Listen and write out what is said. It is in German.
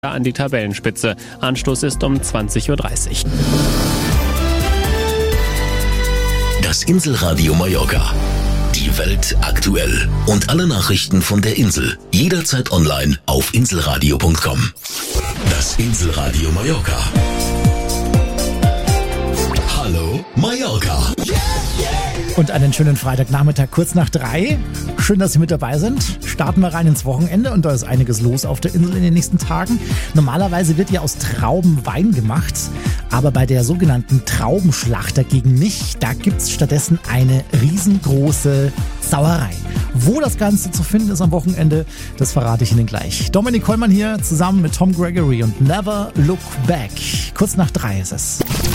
an die Tabellenspitze. Anstoß ist um 20.30 Uhr. Das Inselradio Mallorca. Die Welt aktuell. Und alle Nachrichten von der Insel. Jederzeit online auf inselradio.com. Das Inselradio Mallorca. Hallo Mallorca. Und einen schönen Freitagnachmittag kurz nach 3. Schön, dass Sie mit dabei sind. Starten wir rein ins Wochenende und da ist einiges los auf der Insel in den nächsten Tagen. Normalerweise wird ja aus Trauben Wein gemacht, aber bei der sogenannten Traubenschlacht dagegen nicht. Da gibt's stattdessen eine riesengroße Sauerei. Wo das Ganze zu finden ist am Wochenende, das verrate ich Ihnen gleich. Dominik Kollmann hier zusammen mit Tom Gregory und Never Look Back. Kurz nach 3 ist es.